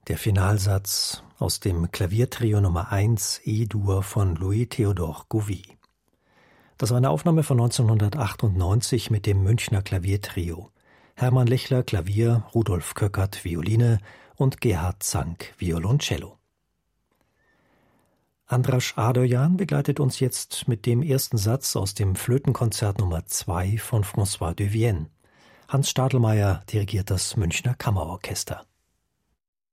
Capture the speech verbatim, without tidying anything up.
Der Finalsatz aus dem Klaviertrio Nummer eins E-Dur von Louis-Théodore Gouvi. Das war eine Aufnahme von neunzehnhundertachtundneunzig mit dem Münchner Klaviertrio. Hermann Lechler Klavier, Rudolf Köckert Violine und Gerhard Zank Violoncello. Andras Adoyan begleitet uns jetzt mit dem ersten Satz aus dem Flötenkonzert Nummer zwei von François de Vienne. Hans Stadelmeier dirigiert das Münchner Kammerorchester.